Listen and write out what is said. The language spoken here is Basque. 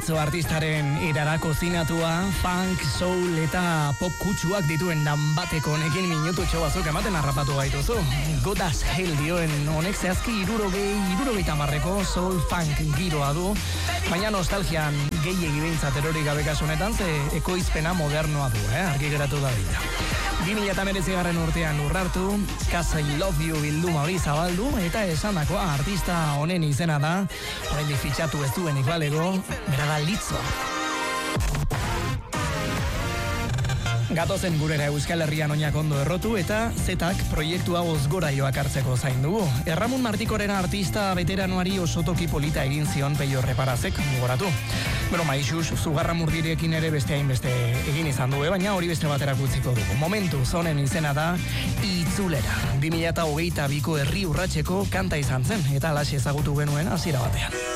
Litzo artistaren erarako zinatua, funk, soul eta pop kutsuak dituen danbateko honekin minututxo batzuk ematen harrapatu gaituzu. God as Hell dioen honek zehazki 60 soul funk giroa du, baina nostalgian gehiegi behintzat erori gabe kasunetan ze ekoizpena modernoa du, argi geratu da dira. 2019 urtean urrartu, Cause I Love You bilduma hori zabaldu eta esanakoa artista honen izena da, oraindik fitxatu ez duenik balego, bera da Litzo. Gatozen gurera Euskal Herrian oinak ondo errotu eta Zetak proiektua ozgora joak hartzeko zain dugu. Erramun Martikorena artista veteranoari oso toki polita egin zion Peio Reparazek gogoratu. Maixuz, Zugarramurdirekin ere beste hainbeste egin izan du, baina hori beste baterak utziko dugu. Momentu zonen izena da Itzulera. 2022ko herri urratseko kanta izan zen eta alaxe ezagutu genuen hasiera batean.